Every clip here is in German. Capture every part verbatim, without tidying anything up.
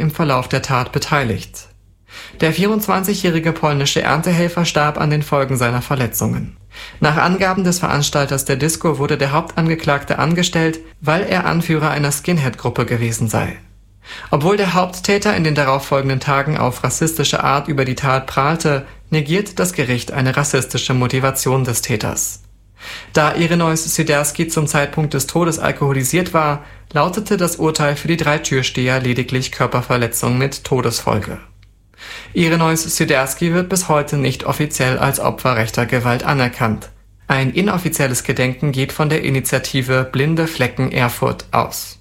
im Verlauf der Tat beteiligt. Der vierundzwanzigjährige polnische Erntehelfer starb an den Folgen seiner Verletzungen. Nach Angaben des Veranstalters der Disco wurde der Hauptangeklagte angestellt, weil er Anführer einer Skinhead-Gruppe gewesen sei. Obwohl der Haupttäter in den darauffolgenden Tagen auf rassistische Art über die Tat prahlte, negiert das Gericht eine rassistische Motivation des Täters. Da Ireneusz Siderski zum Zeitpunkt des Todes alkoholisiert war, lautete das Urteil für die drei Türsteher lediglich Körperverletzung mit Todesfolge. Ireneusz Siderski wird bis heute nicht offiziell als Opfer rechter Gewalt anerkannt. Ein inoffizielles Gedenken geht von der Initiative Blinde Flecken Erfurt aus.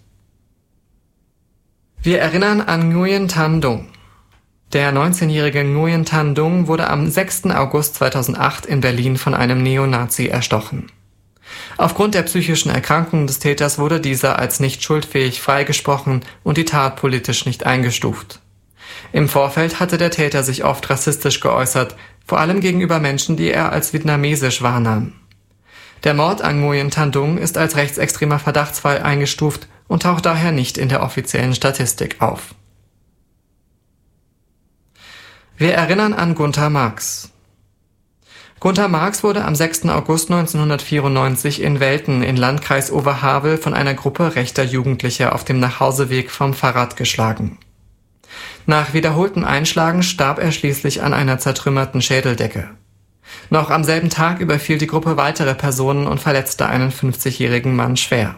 Wir erinnern an Nguyen Thanh Dung. Der neunzehnjährige Nguyen Thanh Dung wurde am sechsten August zweitausendacht in Berlin von einem Neonazi erstochen. Aufgrund der psychischen Erkrankung des Täters wurde dieser als nicht schuldfähig freigesprochen und die Tat politisch nicht eingestuft. Im Vorfeld hatte der Täter sich oft rassistisch geäußert, vor allem gegenüber Menschen, die er als vietnamesisch wahrnahm. Der Mord an Nguyen Thanh Dung ist als rechtsextremer Verdachtsfall eingestuft und taucht daher nicht in der offiziellen Statistik auf. Wir erinnern an Gunter Marx. Gunter Marx wurde am sechsten August neunzehnhundertvierundneunzig in Velten in Landkreis Oberhavel von einer Gruppe rechter Jugendlicher auf dem Nachhauseweg vom Fahrrad geschlagen. Nach wiederholtem Einschlagen starb er schließlich an einer zertrümmerten Schädeldecke. Noch am selben Tag überfiel die Gruppe weitere Personen und verletzte einen fünfzigjährigen Mann schwer.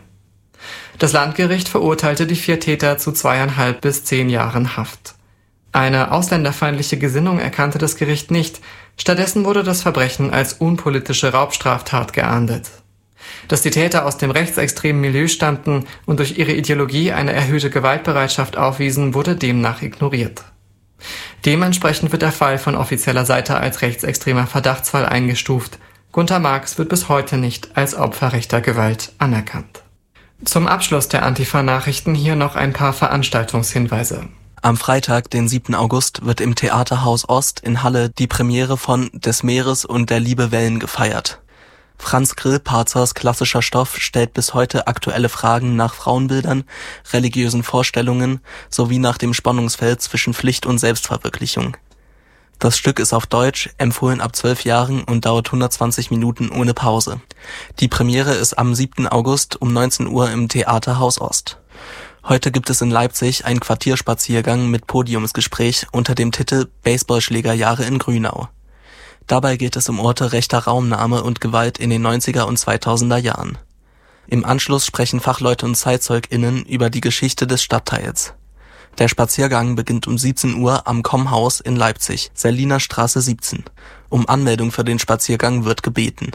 Das Landgericht verurteilte die vier Täter zu zweieinhalb bis zehn Jahren Haft. Eine ausländerfeindliche Gesinnung erkannte das Gericht nicht, stattdessen wurde das Verbrechen als unpolitische Raubstraftat geahndet. Dass die Täter aus dem rechtsextremen Milieu stammten und durch ihre Ideologie eine erhöhte Gewaltbereitschaft aufwiesen, wurde demnach ignoriert. Dementsprechend wird der Fall von offizieller Seite als rechtsextremer Verdachtsfall eingestuft. Gunter Marx wird bis heute nicht als Opfer rechter Gewalt anerkannt. Zum Abschluss der Antifa-Nachrichten hier noch ein paar Veranstaltungshinweise. Am Freitag, den siebten August, wird im Theaterhaus Ost in Halle die Premiere von Des Meeres und der Liebe Wellen gefeiert. Franz Grillparzers klassischer Stoff stellt bis heute aktuelle Fragen nach Frauenbildern, religiösen Vorstellungen sowie nach dem Spannungsfeld zwischen Pflicht und Selbstverwirklichung. Das Stück ist auf Deutsch, empfohlen ab zwölf Jahren und dauert hundertzwanzig Minuten ohne Pause. Die Premiere ist am siebten August um neunzehn Uhr im Theaterhaus Ost. Heute gibt es in Leipzig einen Quartierspaziergang mit Podiumsgespräch unter dem Titel Baseballschlägerjahre in Grünau. Dabei geht es um Orte rechter Raumnahme und Gewalt in den neunziger und zweitausender Jahren. Im Anschluss sprechen Fachleute und ZeitzeugInnen über die Geschichte des Stadtteils. Der Spaziergang beginnt um siebzehn Uhr am Kommhaus in Leipzig, Seliner Straße siebzehn. Um Anmeldung für den Spaziergang wird gebeten.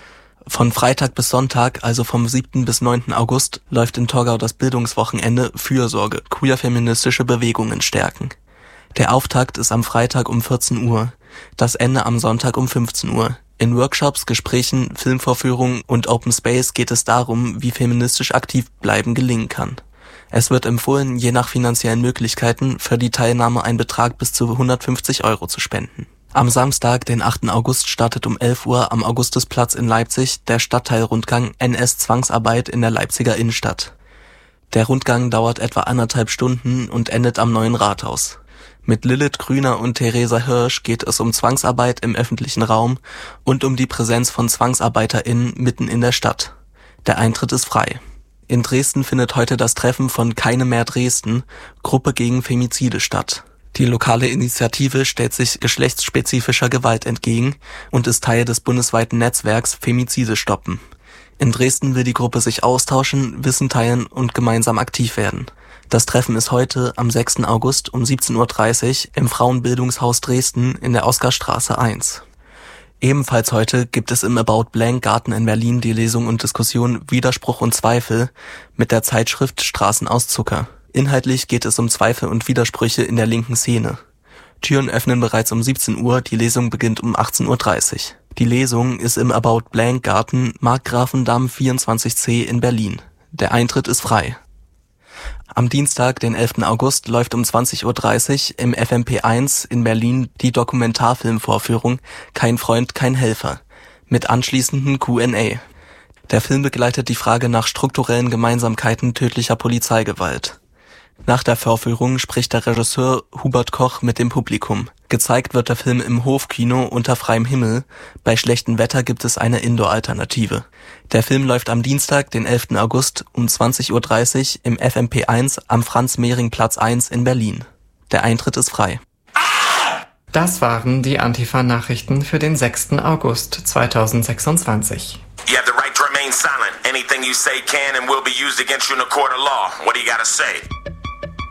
Von Freitag bis Sonntag, also vom siebten bis neunten August, läuft in Torgau das Bildungswochenende Fürsorge, queer-feministische Bewegungen stärken. Der Auftakt ist am Freitag um vierzehn Uhr, das Ende am Sonntag um fünfzehn Uhr. In Workshops, Gesprächen, Filmvorführungen und Open Space geht es darum, wie feministisch aktiv bleiben gelingen kann. Es wird empfohlen, je nach finanziellen Möglichkeiten für die Teilnahme einen Betrag bis zu hundertfünfzig Euro zu spenden. Am Samstag, den achten August, startet um elf Uhr am Augustusplatz in Leipzig der Stadtteilrundgang N S-Zwangsarbeit in der Leipziger Innenstadt. Der Rundgang dauert etwa anderthalb Stunden und endet am Neuen Rathaus. Mit Lilith Grüner und Theresa Hirsch geht es um Zwangsarbeit im öffentlichen Raum und um die Präsenz von ZwangsarbeiterInnen mitten in der Stadt. Der Eintritt ist frei. In Dresden findet heute das Treffen von Keine mehr Dresden, Gruppe gegen Femizide, statt. Die lokale Initiative stellt sich geschlechtsspezifischer Gewalt entgegen und ist Teil des bundesweiten Netzwerks Femizide stoppen. In Dresden will die Gruppe sich austauschen, Wissen teilen und gemeinsam aktiv werden. Das Treffen ist heute am sechsten August um siebzehn Uhr dreißig im Frauenbildungshaus Dresden in der Oskarstraße eins. Ebenfalls heute gibt es im About Blank Garten in Berlin die Lesung und Diskussion Widerspruch und Zweifel mit der Zeitschrift Straßen aus Zucker. Inhaltlich geht es um Zweifel und Widersprüche in der linken Szene. Türen öffnen bereits um siebzehn Uhr, die Lesung beginnt um achtzehn Uhr dreißig. Die Lesung ist im About Blank Garten Markgrafendamm vierundzwanzig c in Berlin. Der Eintritt ist frei. Am Dienstag, den elften August, läuft um zwanzig Uhr dreißig im F M P eins in Berlin die Dokumentarfilmvorführung Kein Freund, kein Helfer mit anschließenden Q and A. Der Film begleitet die Frage nach strukturellen Gemeinsamkeiten tödlicher Polizeigewalt. Nach der Vorführung spricht der Regisseur Hubert Koch mit dem Publikum. Gezeigt wird der Film im Hofkino unter freiem Himmel. Bei schlechtem Wetter gibt es eine Indoor-Alternative. Der Film läuft am Dienstag, den elften August um zwanzig Uhr dreißig im F M P eins am Franz-Mehring-Platz eins in Berlin. Der Eintritt ist frei. Das waren die Antifa-Nachrichten für den sechsten August zweitausendsechsundzwanzig. You have the right to remain silent. Anything you say can and will be used against you in a court of law. What do you gotta say?